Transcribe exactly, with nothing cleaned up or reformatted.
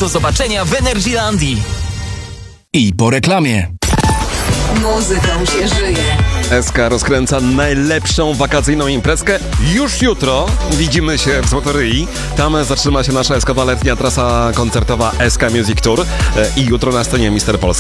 Do zobaczenia w Energylandii. I po reklamie. Muzyką się żyje. S K rozkręca najlepszą wakacyjną imprezkę. Już jutro widzimy się w Złotoryi. Tam zatrzyma się nasza eskadoletnia trasa koncertowa S K Music Tour. I jutro na scenie Mister Polska.